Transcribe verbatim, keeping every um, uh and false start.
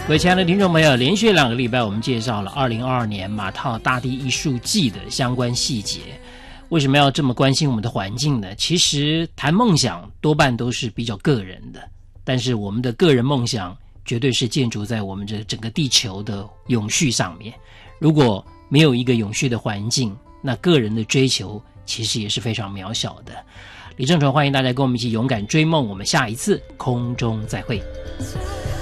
各位亲爱的听众朋友，连续两个礼拜我们介绍了二零二二年马套大地艺术季的相关细节。为什么要这么关心我们的环境呢？其实谈梦想多半都是比较个人的，但是我们的个人梦想绝对是建筑在我们这整个地球的永续上面。如果没有一个永续的环境，那个人的追求其实也是非常渺小的。李正淳欢迎大家跟我们一起勇敢追梦，我们下一次空中再会。